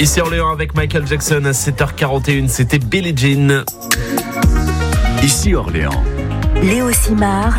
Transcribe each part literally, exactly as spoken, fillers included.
Ici Orléans avec Michael Jackson à sept heures quarante et une, c'était Billie Jean. Ici Orléans. Léo Simard.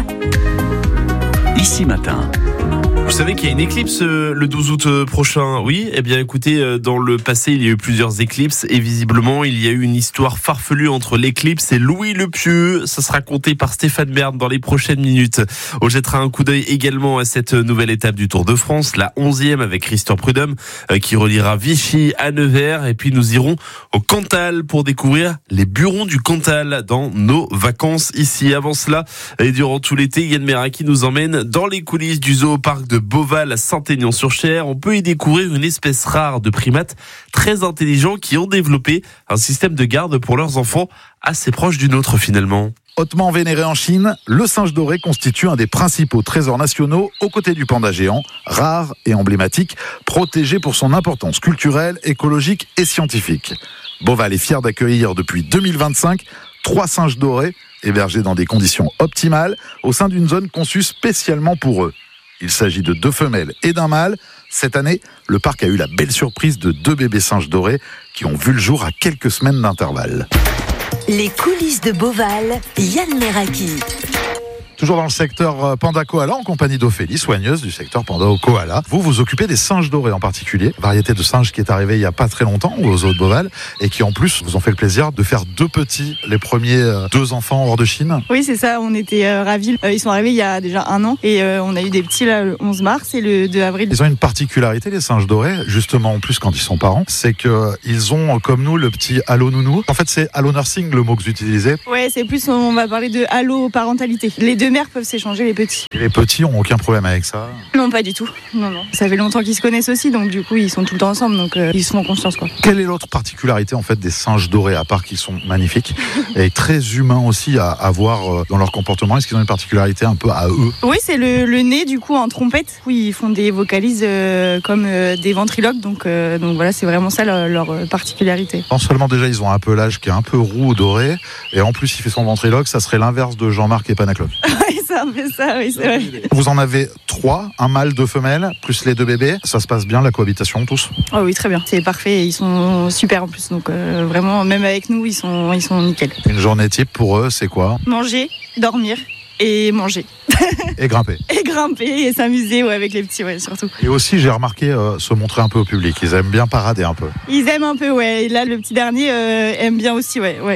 Ici Matin. Vous savez qu'il y a une éclipse le douze août prochain. Oui, eh bien écoutez, dans le passé, il y a eu plusieurs éclipses et visiblement, il y a eu une histoire farfelue entre l'éclipse et Louis le Pieux. Ça sera raconté par Stéphane Bern dans les prochaines minutes. On jettera un coup d'œil également à cette nouvelle étape du Tour de France, la onzième avec Christian Prudhomme qui reliera Vichy à Nevers. Et puis nous irons au Cantal pour découvrir les burons du Cantal dans nos vacances ici. Avant cela, et durant tout l'été, Yann Meraki nous emmène dans les coulisses du zooparc de Beauval à Saint-Aignan-sur-Cher. On peut y découvrir une espèce rare de primates très intelligents qui ont développé un système de garde pour leurs enfants assez proche du nôtre finalement. Hautement vénéré en Chine, le singe doré constitue un des principaux trésors nationaux aux côtés du panda géant, rare et emblématique, protégé pour son importance culturelle, écologique et scientifique. Beauval est fier d'accueillir depuis deux mille vingt-cinq trois singes dorés hébergés dans des conditions optimales au sein d'une zone conçue spécialement pour eux. Il s'agit de deux femelles et d'un mâle. Cette année, le parc a eu la belle surprise de deux bébés singes dorés qui ont vu le jour à quelques semaines d'intervalle. Les coulisses de Beauval, Yann Meraki. Toujours dans le secteur Panda Koala, en compagnie d'Ophélie, soigneuse du secteur Panda Koala. Vous vous occupez des singes dorés en particulier, variété de singes qui est arrivée il n'y a pas très longtemps au zoo de Beauval et qui en plus vous ont fait le plaisir de faire deux petits, les premiers euh, deux enfants hors de Chine. Oui, c'est ça, on était euh, ravis. Euh, ils sont arrivés il y a déjà un an et euh, on a eu des petits là, le onze mars et le deux avril. Ils ont une particularité, les singes dorés, justement en plus quand ils sont parents, c'est qu'ils ont comme nous le petit Allo Nounou. En fait, c'est Allo Nursing le mot que vous utilisez. Ouais, c'est plus, on va parler de Allo parentalité. Les deux mères peuvent s'échanger les petits. Et les petits n'ont aucun problème avec ça? Non, pas du tout. Non, non. Ça fait longtemps qu'ils se connaissent aussi, donc du coup, ils sont tout le temps ensemble, donc euh, ils se font confiance, quoi. Quelle est l'autre particularité en fait des singes dorés, à part qu'ils sont magnifiques et très humains aussi à, à voir dans leur comportement? Est-ce qu'ils ont une particularité un peu à eux? Oui, c'est le, le nez du coup en trompette. Oui, ils font des vocalises euh, comme euh, des ventriloques, donc, euh, donc voilà, c'est vraiment ça leur, leur particularité. Non seulement déjà ils ont un pelage qui est un peu roux ou doré, et en plus il fait son ventriloque, ça serait l'inverse de Jean-Marc et Panacloc. C'est un peu ça, oui, c'est vrai. Vous en avez trois, un mâle, deux femelles, plus les deux bébés. Ça se passe bien, la cohabitation, tous? Oh oui, très bien. C'est parfait. Ils sont super en plus. Donc euh, vraiment, même avec nous, ils sont, ils sont nickel. Une journée type pour eux, c'est quoi? Manger, dormir et manger. Et grimper. Et grimper et s'amuser ouais, avec les petits, ouais, surtout. Et aussi, j'ai remarqué euh, se montrer un peu au public. Ils aiment bien parader un peu. Ils aiment un peu, ouais. Et là, le petit dernier euh, aime bien aussi, ouais, ouais.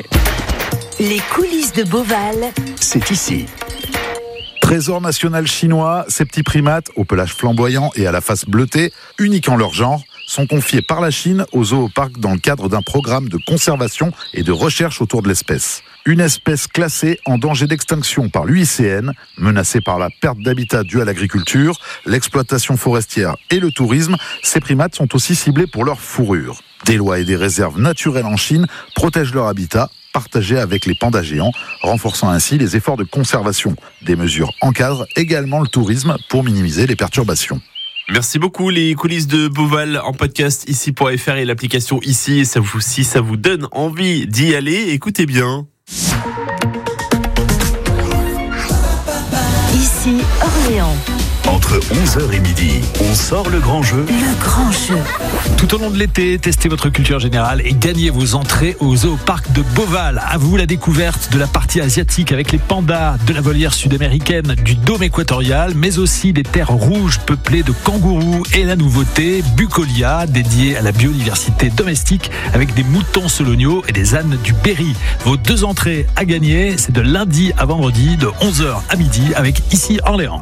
Les coulisses de Beauval, c'est ici. Trésor national chinois, ces petits primates au pelage flamboyant et à la face bleutée, uniques en leur genre, sont confiés par la Chine au zooparc dans le cadre d'un programme de conservation et de recherche autour de l'espèce. Une espèce classée en danger d'extinction par l'U I C N, menacée par la perte d'habitat due à l'agriculture, l'exploitation forestière et le tourisme, ces primates sont aussi ciblés pour leur fourrure. Des lois et des réserves naturelles en Chine protègent leur habitat, partagé avec les pandas géants, renforçant ainsi les efforts de conservation. Des mesures encadrent également le tourisme pour minimiser les perturbations. Merci beaucoup, les coulisses de Beauval en podcast ici point F R et l'application ici. Et ça vous, si ça vous donne envie d'y aller, écoutez bien. ici Orléans. Entre onze heures et midi, on sort le grand jeu. Le grand jeu. Tout au long de l'été, testez votre culture générale et gagnez vos entrées au zooparc de Beauval. À vous la découverte de la partie asiatique avec les pandas, de la volière sud-américaine, du dôme équatorial, mais aussi des terres rouges peuplées de kangourous et la nouveauté Bucolia, dédiée à la biodiversité domestique avec des moutons soloniaux et des ânes du Berry. Vos deux entrées à gagner, c'est de lundi à vendredi de onze heures à midi avec ici Orléans.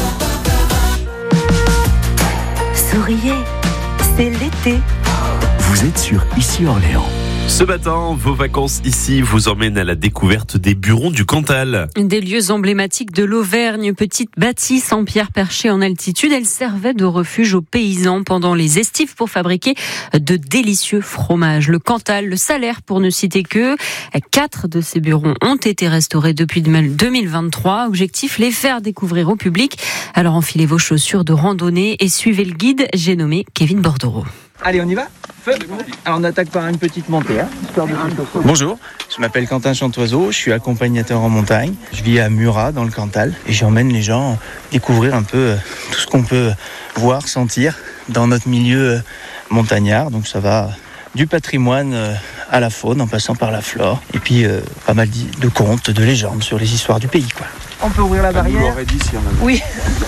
Souriez, c'est l'été. Vous êtes sur Ici Orléans. Ce matin, vos vacances ici vous emmènent à la découverte des burons du Cantal. Des lieux emblématiques de l'Auvergne, petite bâtisse en pierre perchée en altitude. Elle servait de refuge aux paysans pendant les estives pour fabriquer de délicieux fromages. Le Cantal, le Salaire pour ne citer que. Quatre de ces burons ont été restaurés depuis deux mille vingt-trois. Objectif, les faire découvrir au public. Alors enfilez vos chaussures de randonnée et suivez le guide. J'ai nommé Kevin Bordereau. Allez, on y va. Feu. Alors on attaque par une petite montée. Hein, histoire de... Bonjour, je m'appelle Quentin Chantoiseau, je suis accompagnateur en montagne. Je vis à Murat, dans le Cantal, et j'emmène les gens découvrir un peu tout ce qu'on peut voir, sentir dans notre milieu montagnard. Donc ça va du patrimoine euh, à la faune en passant par la flore. Et puis euh, pas mal de contes, de légendes sur les histoires du pays, quoi. On peut ouvrir la barrière. On dit si on a... Oui.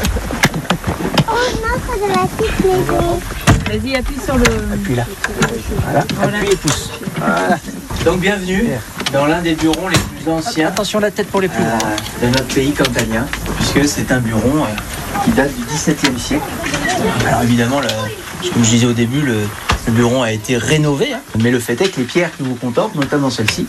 Oh non, c'est de la petite maison. Vas-y, appuie sur le... Appuie là. Voilà. Voilà. Appuie et pousse. Voilà. Donc bienvenue dans l'un des bureaux les plus anciens. Attention la tête pour les plus grands. Euh, de notre pays cantalien, puisque c'est un bureau euh, qui date du dix-septième siècle. Alors évidemment, le, comme je disais au début, le, le bureau a été rénové, hein, mais le fait est que les pierres que vous contemplez, notamment celle-ci,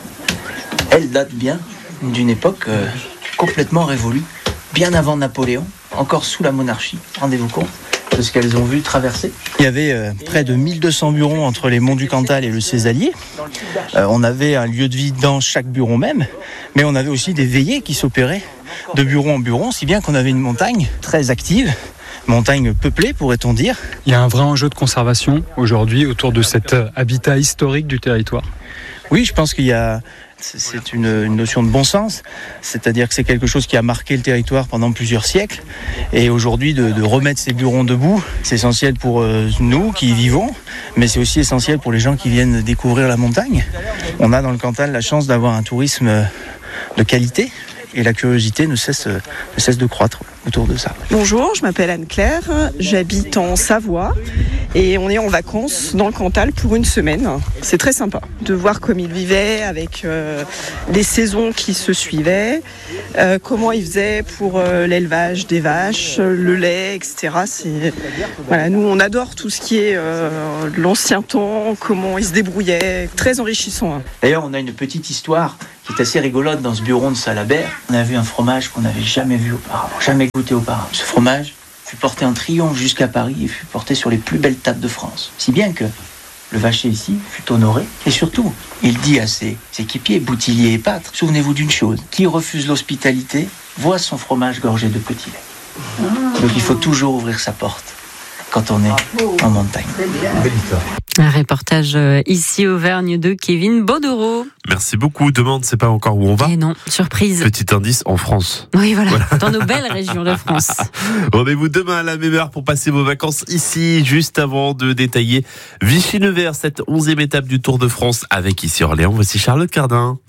elles datent bien d'une époque euh, complètement révolue, bien avant Napoléon, encore sous la monarchie, rendez-vous compte de ce qu'elles ont vu traverser. Il y avait euh, près de mille deux cents bureaux entre les monts du Cantal et le Césalier. Euh, on avait un lieu de vie dans chaque bureau même, mais on avait aussi des veillées qui s'opéraient de bureau en bureau, si bien qu'on avait une montagne très active, montagne peuplée pourrait-on dire. Il y a un vrai enjeu de conservation aujourd'hui autour de cet habitat historique du territoire. Oui, je pense qu'il y a... C'est une, une notion de bon sens, c'est-à-dire que c'est quelque chose qui a marqué le territoire pendant plusieurs siècles. Et aujourd'hui, de, de remettre ces bureaux debout, c'est essentiel pour euh, nous qui y vivons, mais c'est aussi essentiel pour les gens qui viennent découvrir la montagne. On a dans le Cantal la chance d'avoir un tourisme de qualité et la curiosité ne cesse, ne cesse de croître autour de ça. Bonjour, je m'appelle Anne-Claire, j'habite en Savoie et on est en vacances dans le Cantal pour une semaine. C'est très sympa de voir comme ils vivaient avec euh, les saisons qui se suivaient, euh, comment ils faisaient pour euh, l'élevage des vaches, le lait, et cetera. C'est, voilà, nous on adore tout ce qui est euh, l'ancien temps, comment ils se débrouillaient, très enrichissant. D'ailleurs, on a une petite histoire qui est assez rigolote dans ce bureau de Salabert. On a vu un fromage qu'on n'avait jamais vu auparavant, jamais goûté auparavant. Ce fromage fut porté en triomphe jusqu'à Paris et fut porté sur les plus belles tables de France. Si bien que le vacher ici fut honoré. Et surtout, il dit à ses équipiers, boutilliers et pâtres, souvenez-vous d'une chose, qui refuse l'hospitalité voit son fromage gorgé de petit lait. Donc il faut toujours ouvrir sa porte quand on est en montagne. Un reportage ici Auvergne de Kevin Bordereau. Merci beaucoup. Demain, on ne sait pas encore où on va. Et non, surprise. Petit indice, en France. Oui, voilà, voilà. Dans nos belles régions de France. Rendez-vous demain à la même heure pour passer vos vacances ici, juste avant de détailler Vichy-Nevers, cette onzième étape du Tour de France avec ici Orléans. Voici Charlotte Cardin.